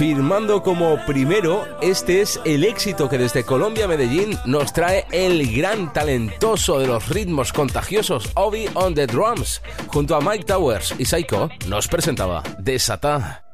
Firmando como primero, este es el éxito que desde Colombia a Medellín nos trae el gran talentoso de los ritmos contagiosos Obi on the Drums. Junto a Mike Towers y Psycho nos presentaba Desata.